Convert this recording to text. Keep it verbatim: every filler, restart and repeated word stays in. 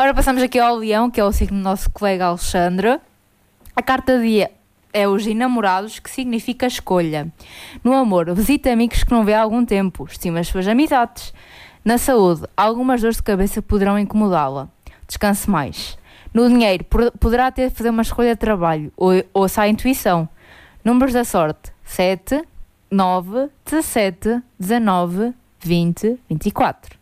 Ora, passamos aqui ao Leão, que é o signo do nosso colega Alexandre. A carta do dia é os enamorados, que significa escolha. No amor, visita amigos que não vê há algum tempo, estima as suas amizades. Na saúde, algumas dores de cabeça poderão incomodá-la. Descanse mais. No dinheiro, poderá ter de fazer uma escolha de trabalho, ou ouça a intuição. Números da sorte: sete, nove, dezassete, dezanove, vinte, vinte e quatro.